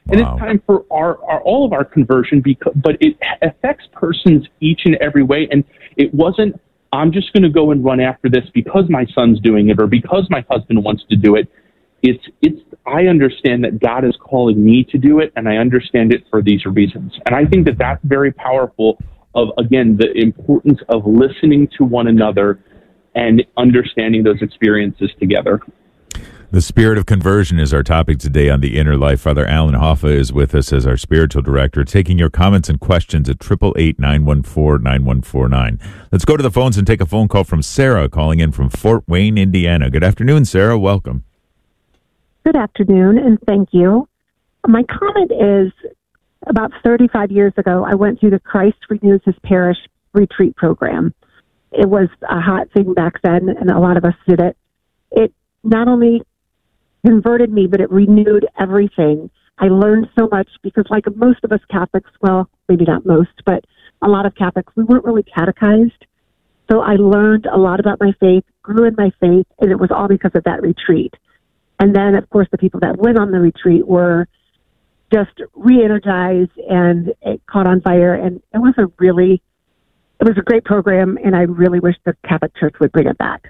Speaker 14: And
Speaker 12: Wow.
Speaker 14: it's time for our, our all of our conversion, because, but it affects persons each and every way. And it wasn't, I'm just going to go and run after this because my son's doing it or because my husband wants to do it. It's, it's, I understand that God is calling me to do it, and I understand it for these reasons. And I think that that's very powerful of, again, the importance of listening to one another and understanding those experiences together.
Speaker 12: The spirit of conversion is our topic today on The Inner Life. Father Alan Hoffa is with us as our spiritual director, taking your comments and questions at eight eight eight, nine one four, nine one four nine. Let's go to the phones and take a phone call from Sarah, calling in from Fort Wayne, Indiana. Good afternoon, Sarah. Welcome.
Speaker 15: Good afternoon, and thank you. My comment is, about thirty-five years ago, I went through the Christ Renews His Parish retreat program. It was a hot thing back then, and a lot of us did it. It not only converted me, but it renewed everything. I learned so much because, like most of us Catholics, well, maybe not most, but a lot of Catholics, we weren't really catechized. So I learned a lot about my faith, grew in my faith, and it was all because of that retreat. And then, of course, the people that went on the retreat were just re-energized, and it caught on fire. And it was a really, it was a great program, and I really wish the Catholic Church would bring it back.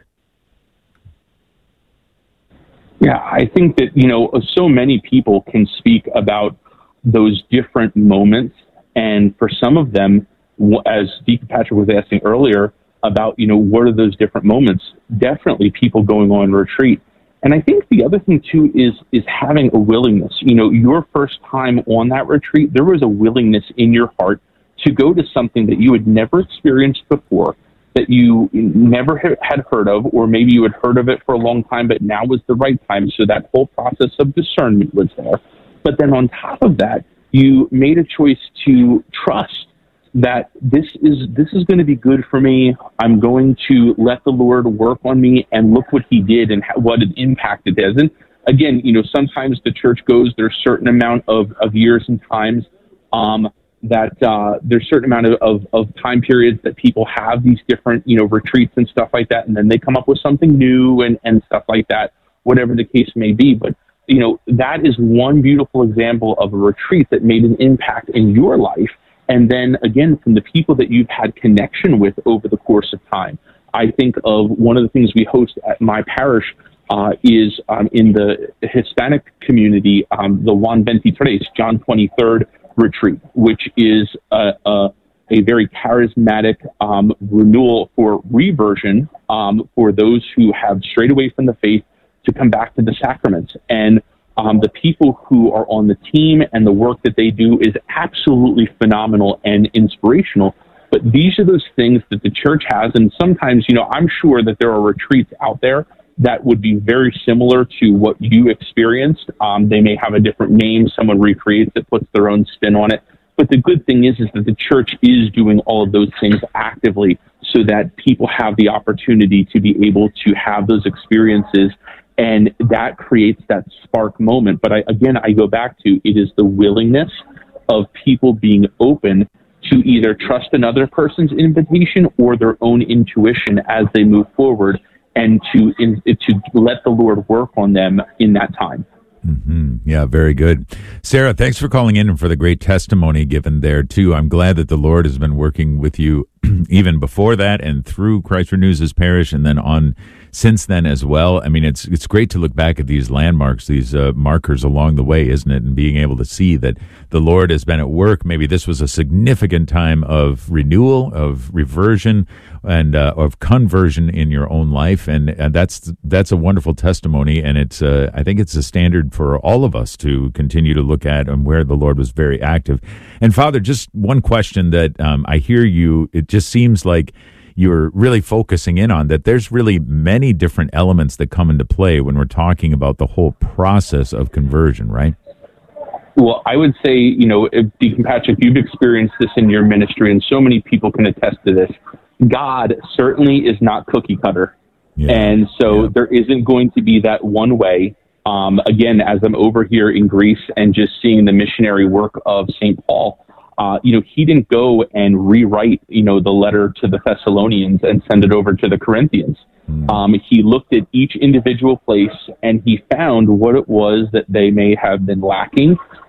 Speaker 14: Yeah, I think that, you know, so many people can speak about those different moments. And for some of them, as Deacon Patrick was asking earlier about, you know, what are those different moments? Definitely people going on retreat. And I think the other thing, too, is is having a willingness. You know, your first time on that retreat, there was a willingness in your heart to go to something that you had never experienced before, that you never had heard of, or maybe you had heard of it for a long time, but now was the right time. So that whole process of discernment was there. But then on top of that, you made a choice to trust that this is this is going to be good for me. I'm going to let the Lord work on me, and look what He did and how, what an impact it has. And again, you know, sometimes the church goes, there's a certain amount of, of years and times um, that uh, there's a certain amount of, of, of time periods that people have these different, you know, retreats and stuff like that, and then they come up with something new and, and stuff like that, whatever the case may be. But, you know, that is one beautiful example of a retreat that made an impact in your life. And then, again, from the people that you've had connection with over the course of time. I think of one of the things we host at my parish uh, is um, in the Hispanic community, um, the Juan veintitrés, John twenty-third retreat, which is a, a, a very charismatic um, renewal for reversion um, for those who have strayed away from the faith to come back to the sacraments. And Um, the people who are on the team and the work that they do is absolutely phenomenal and inspirational. But these are those things that the church has. And sometimes, you know, I'm sure that there are retreats out there that would be very similar to what you experienced. Um, they may have a different name. Someone recreates it, puts their own spin on it. But the good thing is, is that the church is doing all of those things actively so that people have the opportunity to be able to have those experiences. And that creates that spark moment. But I, again, I go back to, it is the willingness of people being open to either trust another person's invitation or their own intuition as they move forward, and to in, to let the Lord work on them in that time.
Speaker 12: Mm-hmm. Yeah, very good. Sarah, thanks for calling in and for the great testimony given there, too. I'm glad that the Lord has been working with you even before that and through Christ Renews His Parish and then on since then as well. I mean, it's it's great to look back at these landmarks, these uh, markers along the way, isn't it? And being able to see that the Lord has been at work. Maybe this was a significant time of renewal, of reversion, and uh, of conversion in your own life. And, and that's that's a wonderful testimony. And it's uh, I think it's a standard for all of us to continue to look at and where the Lord was very active. And Father, just one question that um, I hear you, it just seems like you're really focusing in on, that there's really many different elements that come into play when we're talking about the whole process of conversion, right?
Speaker 14: Well, I would say, you know, if, Deacon Patrick, you've experienced this in your ministry, and so many people can attest to this. God certainly is not cookie cutter. Yeah. And so yeah. there isn't going to be that one way. Um, again, as I'm over here in Greece and just seeing the missionary work of Saint Paul, Uh, you know, he didn't go and rewrite, you know, the letter to the Thessalonians and send it over to the Corinthians. Mm. Um, he looked at each individual place and he found what it was that they may have been lacking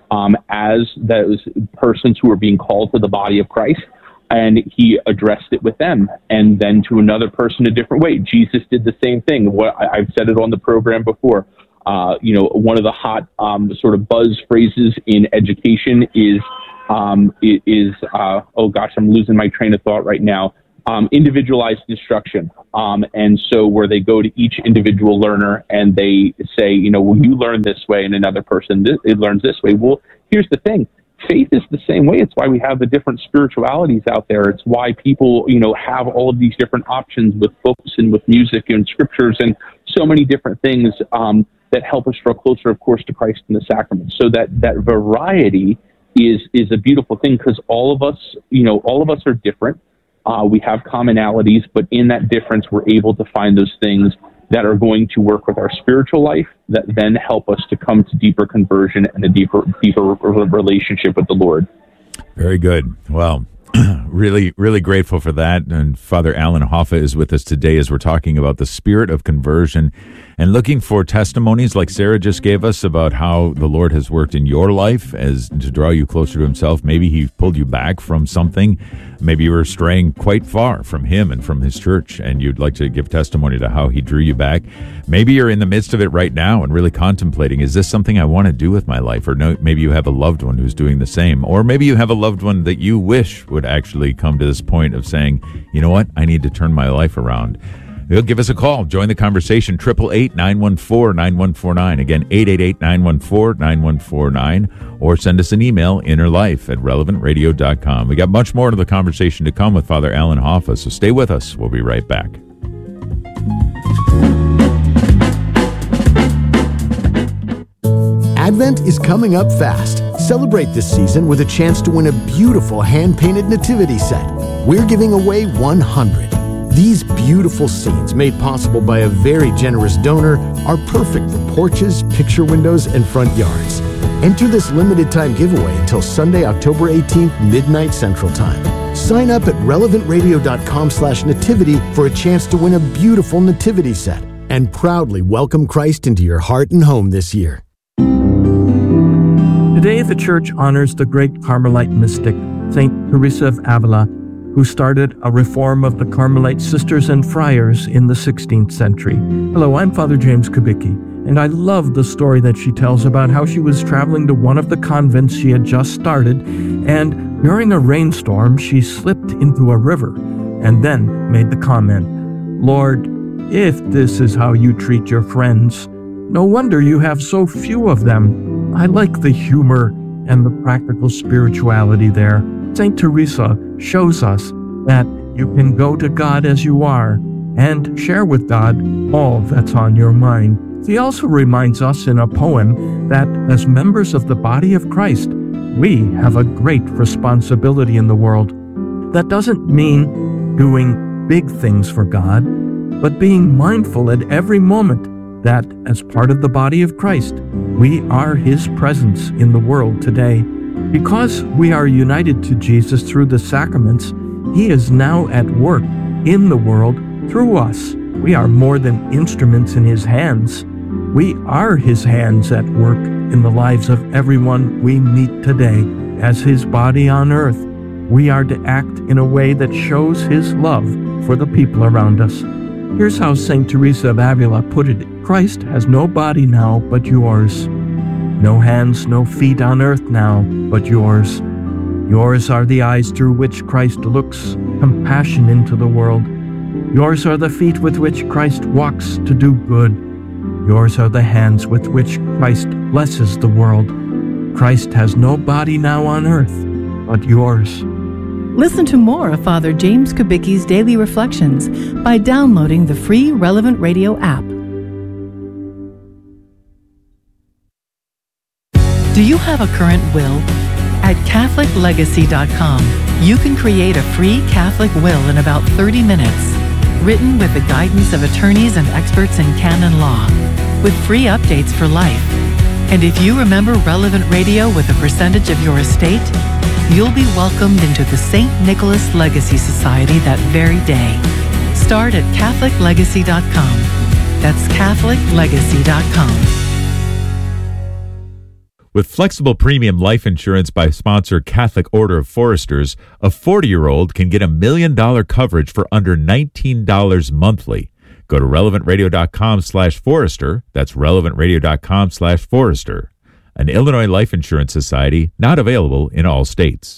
Speaker 14: um, as those persons who were being called to the body of Christ, and he addressed it with them. And then to another person a different way. Jesus did the same thing. What I, I've said it on the program before. Uh, you know, one of the hot um, sort of buzz phrases in education is, um, is uh, oh gosh, I'm losing my train of thought right now, um, individualized instruction. Um, and so where they go to each individual learner and they say, you know, well, you learn this way and another person this, it learns this way. Well, here's the thing. Faith is the same way. It's why we have the different spiritualities out there. It's why people, you know, have all of these different options with books and with music and scriptures and so many different things um, that help us draw closer, of course, to Christ and the sacraments. So that that variety is is a beautiful thing because all of us, you know, all of us are different. Uh, we have commonalities, but in that difference, we're able to find those things that are going to work with our spiritual life that then help us to come to deeper conversion and a deeper, deeper relationship with the Lord.
Speaker 12: Very good. Well, really, really grateful for that. And Father Alan Hoffa is with us today as we're talking about the spirit of conversion and looking for testimonies like Sarah just gave us about how the Lord has worked in your life as to draw you closer to himself. Maybe he pulled you back from something. Maybe you were straying quite far from him and from his church, and you'd like to give testimony to how he drew you back. Maybe you're in the midst of it right now and really contemplating, is this something I want to do with my life? Or no, maybe you have a loved one who's doing the same. Or maybe you have a loved one that you wish would actually come to this point of saying, you know what, I need to turn my life around. You'll give us a call. Join the conversation. eight eight eight, nine one four, nine one four nine. Again, eight eight eight, nine one four, nine one four nine. Or send us an email, innerlife at relevant radio dot com. We got much more to the conversation to come with Father Alan Hoffa, so stay with us. We'll be right back.
Speaker 13: Advent is coming up fast. Celebrate this season with a chance to win a beautiful hand-painted nativity set. We're giving away one hundred. These beautiful scenes, made possible by a very generous donor, are perfect for porches, picture windows, and front yards. Enter this limited-time giveaway until Sunday, October eighteenth, midnight Central Time. Sign up at relevant radio dot com slash nativity for a chance to win a beautiful nativity set and proudly welcome Christ into your heart and home this year.
Speaker 16: Today, the Church honors the great Carmelite mystic, Saint Teresa of Avila, who started a reform of the Carmelite sisters and friars in the sixteenth century. Hello, I'm Father James Kubicki, and I love the story that she tells about how she was traveling to one of the convents she had just started, and during a rainstorm, she slipped into a river, and then made the comment, "Lord, if this is how you treat your friends, no wonder you have so few of them." I like the humor and the practical spirituality there. Saint Teresa shows us that you can go to God as you are and share with God all that's on your mind. He also reminds us in a poem that as members of the body of Christ, we have a great responsibility in the world. That doesn't mean doing big things for God, but being mindful at every moment that as part of the body of Christ, we are His presence in the world today. Because we are united to Jesus through the sacraments, He is now at work in the world through us. We are more than instruments in His hands. We are His hands at work in the lives of everyone we meet today. As His body on earth, we are to act in a way that shows His love for the people around us. Here's how Saint Teresa of Avila put it: Christ has no body now but yours. No hands, no feet on earth now but yours. Yours are the eyes through which Christ looks compassion into the world. Yours are the feet with which Christ walks to do good. Yours are the hands with which Christ blesses the world. Christ has no body now on earth but yours.
Speaker 4: Listen to more of Father James Kubicki's Daily Reflections by downloading the free Relevant Radio app. Do you have a current will? At Catholic Legacy dot com, you can create a free Catholic will in about thirty minutes, written with the guidance of attorneys and experts in canon law, with free updates for life. And if you remember Relevant Radio with a percentage of your estate, you'll be welcomed into the Saint Nicholas Legacy Society that very day. Start at Catholic Legacy dot com. That's Catholic Legacy dot com.
Speaker 12: With flexible premium life insurance by sponsor Catholic Order of Foresters, a forty-year-old can get a million dollar coverage for under nineteen dollars monthly. Go to relevantradio.com slash Forester. That's relevantradio.com slash Forester. An Illinois Life Insurance Society, not available in all states.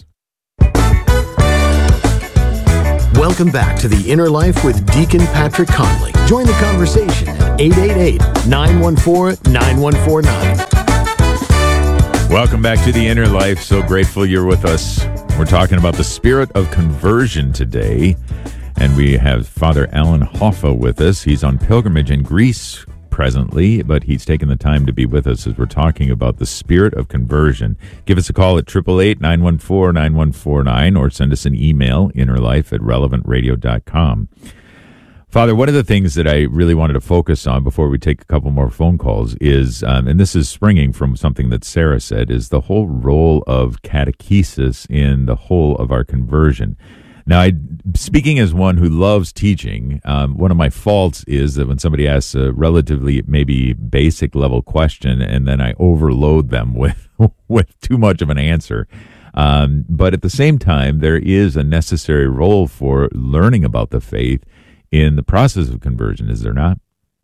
Speaker 13: Welcome back to The Inner Life with Deacon Patrick Conley. Join the conversation at eight eight eight, nine one four, nine one four nine.
Speaker 12: Welcome back to The Inner Life. So grateful you're with us. We're talking about the spirit of conversion today. And we have Father Alan Hoffa with us. He's on pilgrimage in Greece presently, but he's taken the time to be with us as we're talking about the spirit of conversion. Give us a call at eight eight eight, nine one four, nine one four nine or send us an email, innerlife at relevant radio dot com. Father, one of the things that I really wanted to focus on before we take a couple more phone calls is, um, and this is springing from something that Sarah said, is the whole role of catechesis in the whole of our conversion. Now, I, speaking as one who loves teaching, um, one of my faults is that when somebody asks a relatively maybe basic level question and then I overload them with, with too much of an answer. Um, but at the same time, there is a necessary role for learning about the faith in the process of conversion, is there not?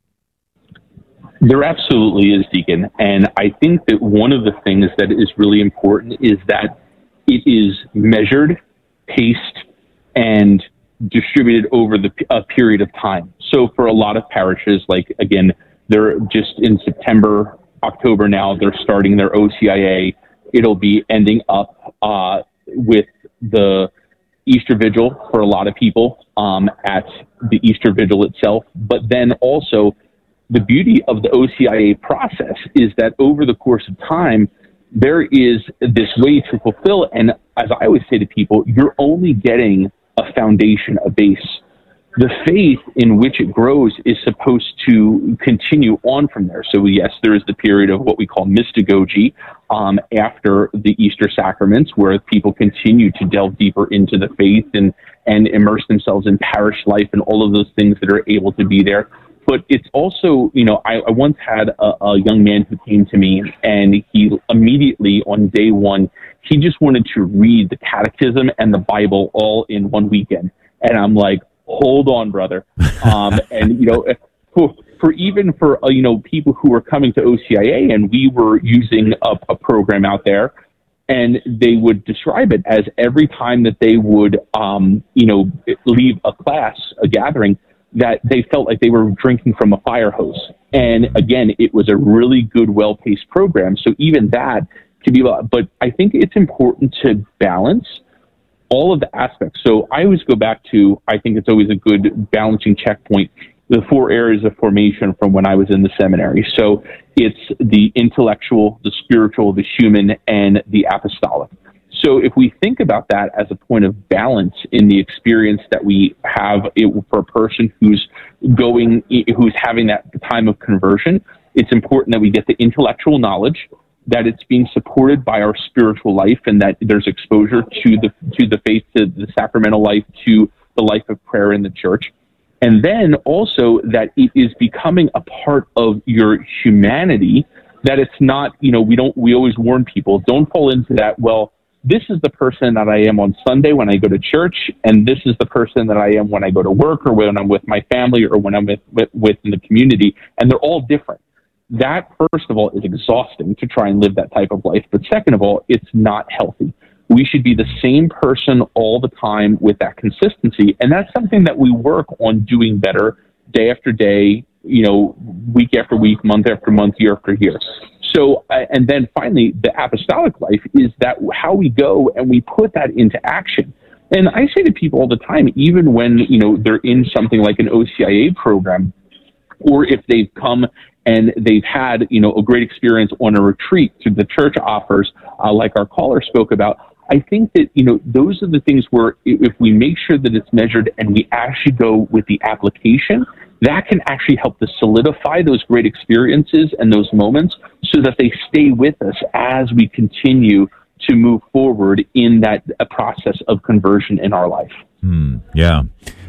Speaker 14: There absolutely is, Deacon. And I think that one of the things that is really important is that it is measured, paced, and distributed over the a period of time. So for a lot of parishes, like, again, they're just in September, October now, they're starting their O C I A. It'll be ending up uh, with the Easter Vigil for a lot of people um, at the Easter Vigil itself. But then also the beauty of the O C I A process is that over the course of time, there is this way to fulfill. And as I always say to people, you're only getting a foundation, a base. The faith in which it grows is supposed to continue on from there. So yes, there is the period of what we call mystagogy um, after the Easter sacraments, where people continue to delve deeper into the faith and, and immerse themselves in parish life and all of those things that are able to be there. But it's also, you know, I, I once had a, a young man who came to me, and he immediately on day one, he just wanted to read the catechism and the Bible all in one weekend. And I'm like, hold on, brother. Um, and, you know, for, for even for, uh, you know, people who were coming to O C I A, and we were using a, a program out there, and they would describe it as every time that they would, um, you know, leave a class, a gathering, that they felt like they were drinking from a fire hose. And again, it was a really good, well-paced program. So even that can be, but I think it's important to balance all of the aspects. So I always go back to, I think it's always a good balancing checkpoint, the four areas of formation from when I was in the seminary. So it's the intellectual, the spiritual, the human, and the apostolic. So if we think about that as a point of balance in the experience that we have it, for a person who's going, who's having that time of conversion, it's important that we get the intellectual knowledge, that it's being supported by our spiritual life, and that there's exposure to the to the faith, to the sacramental life, to the life of prayer in the church. And then also that it is becoming a part of your humanity, that it's not, you know, we don't, we always warn people, don't fall into that, well, this is the person that I am on Sunday when I go to church, and this is the person that I am when I go to work, or when I'm with my family, or when I'm with, with, with in the community, and they're all different. That, first of all, is exhausting to try and live that type of life. But second of all, it's not healthy. We should be the same person all the time with that consistency. And that's something that we work on doing better day after day, you know, week after week, month after month, year after year. So, uh, and then finally, the apostolic life is that how we go and we put that into action. And I say to people all the time, even when, you know, they're in something like an O C I A program, or if they've come and they've had, you know, a great experience on a retreat that the church offers, uh, like our caller spoke about, I think that, you know, those are the things where if we make sure that it's measured and we actually go with the application, that can actually help to solidify those great experiences and those moments so that they stay with us as we continue to move forward in that uh, process of conversion in our life.
Speaker 12: Hmm, yeah.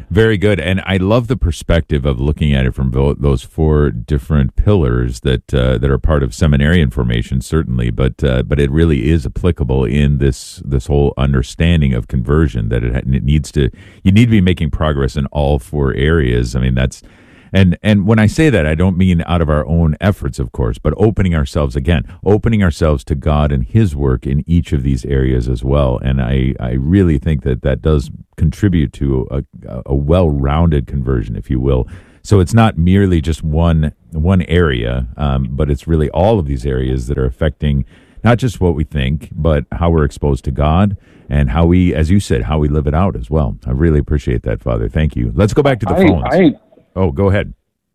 Speaker 12: Very good. And I love the perspective of looking at it from those four different pillars that uh, that are part of seminarian formation, certainly, but uh, but it really is applicable in this this whole understanding of conversion, that it, it needs to, you need to be making progress in all four areas. I mean, that's, and and when I say that, I don't mean out of our own efforts, of course, but opening ourselves, again, opening ourselves to God and his work in each of these areas as well. And I, I really think that that does contribute to a, a well-rounded conversion, if you will. So it's not merely just one one area, um, but it's really all of these areas that are affecting not just what we think, but how we're exposed to God and how we, as you said, how we live it out as well. I really appreciate that, Father. Thank you. Let's go back to the
Speaker 14: I,
Speaker 12: phones.
Speaker 14: I,
Speaker 12: oh, go ahead.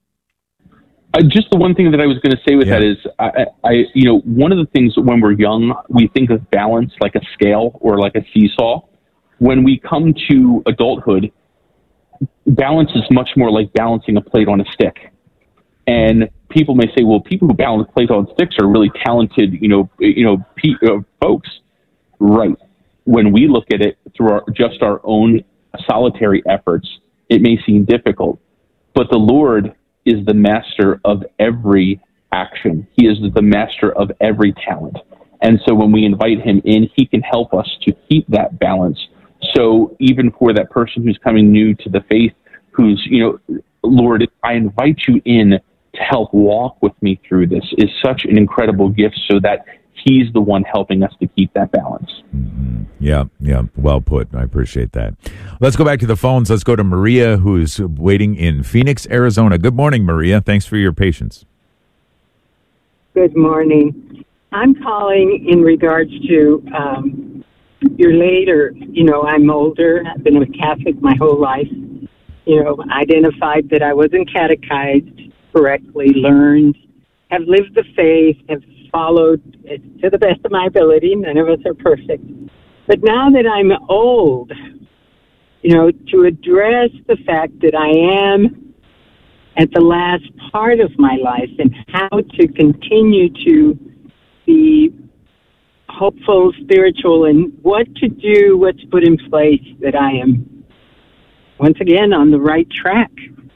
Speaker 14: Uh, just the one thing that I was going to say with yeah. that is, I, I, you know, one of the things when we're young, we think of balance like a scale or like a seesaw. When we come to adulthood, balance is much more like balancing a plate on a stick. And people may say, well, people who balance plates on sticks are really talented, you know, you know, pe- uh, folks. Right. When we look at it through our, just our own solitary efforts, it may seem difficult, but the Lord is the master of every action. He is the master of every talent. And so when we invite him in, he can help us to keep that balance. So even for that person who's coming new to the faith, who's, you know, Lord, I invite you in to help walk with me through this, is such an incredible gift, so that he's the one helping us to keep that balance.
Speaker 12: Mm-hmm. Yeah, yeah, well put. I appreciate that. Let's go back to the phones. Let's go to Maria, who's waiting in Phoenix, Arizona. Good morning, Maria. Thanks for your patience.
Speaker 17: Good morning. I'm calling in regards to um, your later, you know, I'm older. I've been a Catholic my whole life. You know, identified that I wasn't catechized correctly, learned, have lived the faith, have followed it to the best of my ability. None of us are perfect. But now that I'm old, you know, to address the fact that I am at the last part of my life and how to continue to be hopeful, spiritual, and what to do, what to put in place, that I am, once again, on the right track.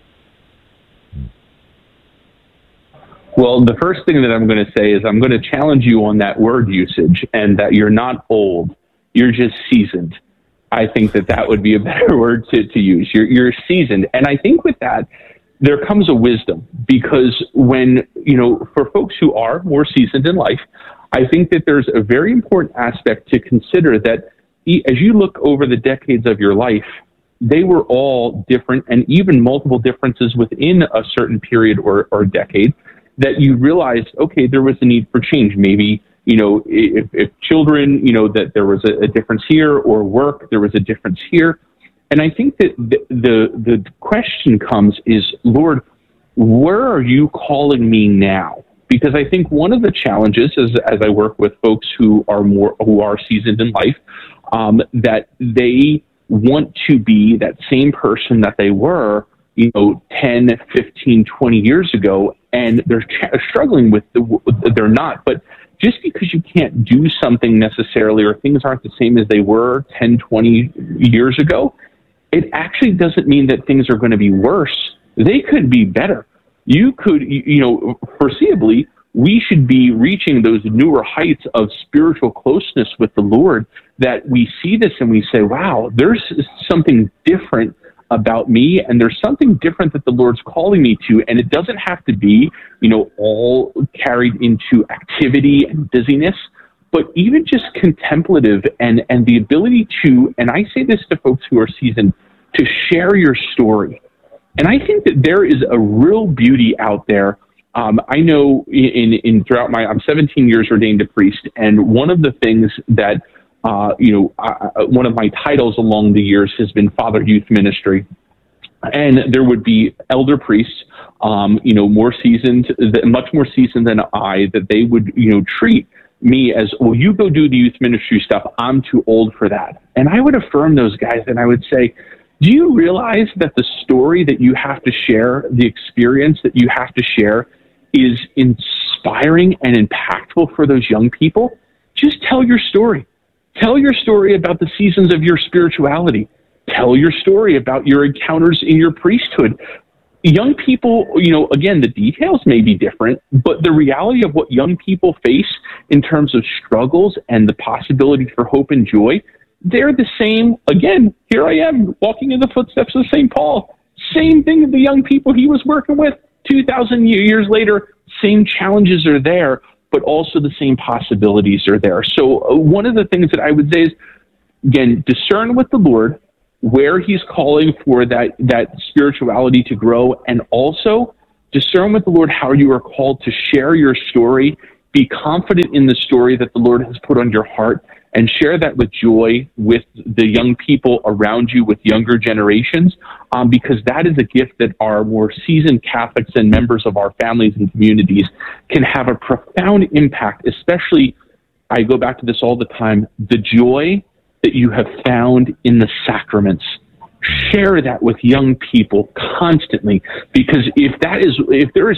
Speaker 14: Well, the first thing that I'm going to say is I'm going to challenge you on that word usage, and that you're not old. You're just seasoned. I think that that would be a better word to, to use. You're, you're seasoned. And I think with that, there comes a wisdom, because when, you know, for folks who are more seasoned in life, I think that there's a very important aspect to consider, that as you look over the decades of your life, they were all different, and even multiple differences within a certain period or, or decade, that you realized, okay, there was a need for change. Maybe, you know, if, if children, you know, that there was a, a difference here, or work, there was a difference here. And I think that the, the, the question comes is, Lord, where are you calling me now? Because I think one of the challenges as, as I work with folks who are more, who are seasoned in life, um, that they want to be that same person that they were, you know, ten, fifteen, twenty years ago, and they're ch- struggling with the, they're not. But just because you can't do something necessarily, or things aren't the same as they were ten, twenty years ago, it actually doesn't mean that things are going to be worse. They could be better. You could, you know, foreseeably, we should be reaching those newer heights of spiritual closeness with the Lord, that we see this and we say, wow, there's something different about me, and there's something different that the Lord's calling me to. And it doesn't have to be, you know, all carried into activity and busyness, but even just contemplative, and, and the ability to, and I say this to folks who are seasoned, to share your story. And I think that there is a real beauty out there. Um, I know in, in throughout my, I'm seventeen years ordained a priest, and one of the things that, uh, you know, I, one of my titles along the years has been Father Youth Ministry. And there would be elder priests, um, you know, more seasoned, much more seasoned than I, that they would, you know, treat me as, well, you go do the youth ministry stuff. I'm too old for that. And I would affirm those guys, and I would say, do you realize that the story that you have to share, the experience that you have to share, is inspiring and impactful for those young people? Just tell your story. Tell your story about the seasons of your spirituality. Tell your story about your encounters in your priesthood. Young people, you know, again, the details may be different, but the reality of what young people face in terms of struggles and the possibility for hope and joy, they're the same. Again, here I am walking in the footsteps of Saint Paul. Same thing that the young people he was working with two thousand years later, same challenges are there, but also the same possibilities are there. So uh, one of the things that I would say is, again, discern with the Lord where he's calling for that, that spirituality to grow, and also discern with the Lord how you are called to share your story. Be confident in the story that the Lord has put on your heart, and share that with joy with the young people around you, with younger generations, um, because that is a gift that our more seasoned Catholics and members of our families and communities can have a profound impact, especially, I go back to this all the time, the joy that you have found in the sacraments. Share that with young people constantly, because if that is, if there is